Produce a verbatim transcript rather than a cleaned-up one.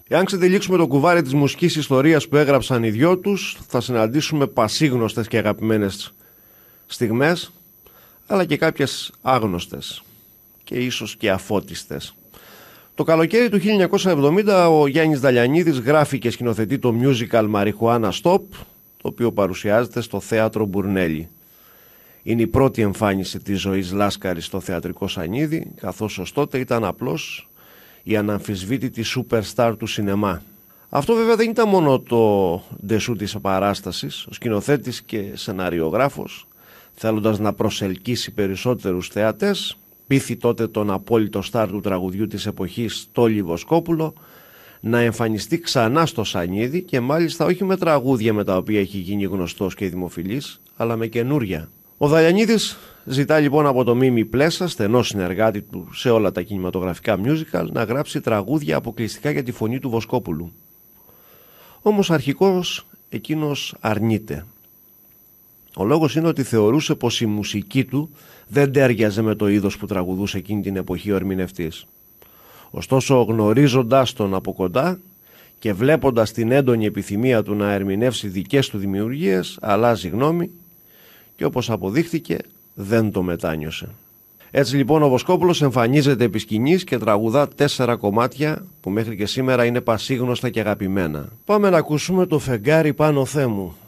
Εάν ξετυλίξουμε το κουβάρι της μουσικής ιστορίας που έγραψαν οι δυο τους, θα συναντήσουμε πασίγνωστες και αγαπημένες στιγμές, αλλά και κάποιες άγνωστες και ίσως και αφώτιστες. Το καλοκαίρι του χίλια εννιακόσια εβδομήντα ο Γιάννης Δαλιανίδης γράφει και σκηνοθετεί το musical Marijuana Stop, το οποίο παρουσιάζεται στο θέατρο Μπουρνέλη. Είναι η πρώτη εμφάνιση της Ζωής Λάσκαρης στο θεατρικό σανίδι, καθώς ως τότε ήταν απλώς η αναμφισβήτητη superstar του σινεμά. Αυτό βέβαια δεν ήταν μόνο το ντεσού της παράστασης. Ο σκηνοθέτης και σεναριογράφος, θέλοντας να προσελκύσει περισσότερους θεατές, πείθει τότε τον απόλυτο στάρ του τραγουδιού της εποχής, Τόλι Βοσκόπουλο, να εμφανιστεί ξανά στο σανίδι και μάλιστα όχι με τραγούδια με τα οποία έχει γίνει γνωστός και δημοφιλής, αλλά με καινούρια. Ο Δαλιανίδης ζητά λοιπόν από το Μίμη Πλέσα, στενό συνεργάτη του σε όλα τα κινηματογραφικά musical, να γράψει τραγούδια αποκλειστικά για τη φωνή του Βοσκόπουλου. Όμως αρχικώς εκείνος αρνείται. Ο λόγος είναι ότι θεωρούσε πως η μουσική του δεν τέριαζε με το είδος που τραγουδούσε εκείνη την εποχή ο ερμηνευτής. Ωστόσο, γνωρίζοντας τον από κοντά και βλέποντας την έντονη επιθυμία του να ερμηνεύσει δικές του δημιουργίες, αλλάζει γνώμη και όπως αποδείχθηκε δεν το μετάνιωσε. Έτσι λοιπόν ο Βοσκόπουλος εμφανίζεται επί σκηνής και τραγουδά τέσσερα κομμάτια που μέχρι και σήμερα είναι πασίγνωστα και αγαπημένα. Πάμε να ακούσουμε το Φεγγάρι πάνω Θεέ μου.